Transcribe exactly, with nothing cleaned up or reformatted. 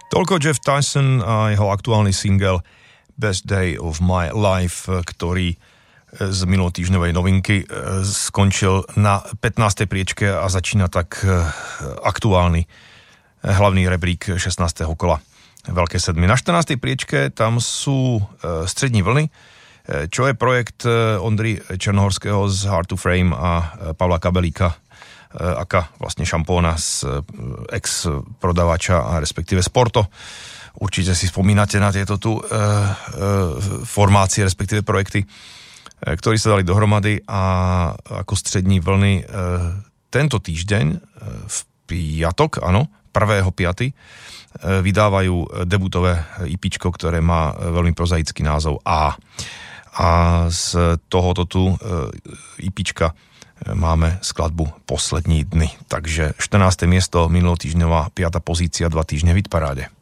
Toľko Jeff Tyson a jeho aktuálny single Best Day of My Life, ktorý z minulotýždňovej novinky skončil na pätnástej priečke a začína tak aktuálny hlavný rebrík šestnásteho kola Veľké sedmy. Na štrnástej priečke tam sú Střední vlny, čo je projekt Ondry Černohorského z Hard to Frame a Pavla Kabelíka, aka vlastne šampóna z ex-prodavača a respektíve Sporto. Určite si spomínate na tieto tu e, e, formácie, respektíve projekty, e, ktorí sa dali dohromady a ako Střední vlny e, tento týždeň e, v piatok, áno, prvého piaty, e, vydávajú debutové IPčko, ktoré má veľmi prozaický názov A. A z tohoto tu e, IPčka máme skladbu Poslední dny. Takže štrnáste miesto, minulotýždňová piata pozícia, dva týždne v hitparáde.